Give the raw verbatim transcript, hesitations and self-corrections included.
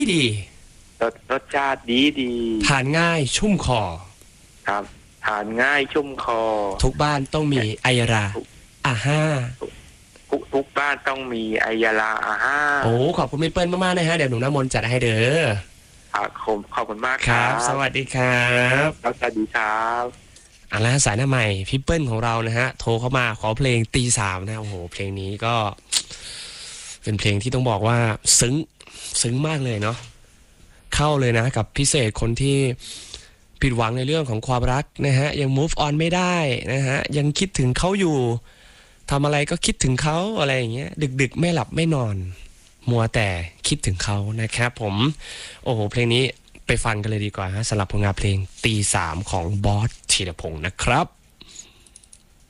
ดีรสรสชาติดีดีทานง่ายชุ่มคอครับทานง่ายชุ่มคอทุกบ้านต้องมีไอยาราอาห้าทุกทุกบ้านต้องมีไอยาลาอาห้าโอ้ขอบคุณพี่เปิ้ลมากๆนะฮะเดี๋ยวหนูน้ำมนต์จัดให้เด้อครับผมขอบคุณมากคครัรับสบวัสดีครับแล้วสวัสดีครับอ่ะแล้วสายหน้าใหม่พี่เปิ้ลของเรานะฮะโทรเข้ามาขอเพลงตีสามนะโอ้โหเพลงนี้ก็เป็นเพลงที่ต้องบอกว่าซึ้งซึ้งมากเลยเนาะเข้าเลยนะกับพิเศษคนที่ผิดหวังในเรื่องของความรักนะฮะยัง move on ไม่ได้นะฮะยังคิดถึงเขาอยู่ทำอะไรก็คิดถึงเขาอะไรอย่างเงี้ยดึกๆไม่หลับไม่นอนมัวแต่คิดถึงเขานะครับผมโอ้โหเพลงนี้ไปฟังกันเลยดีกว่าฮะสำหรับผลงานเพลงตีสามของบอสธีรพงศ์นะครับ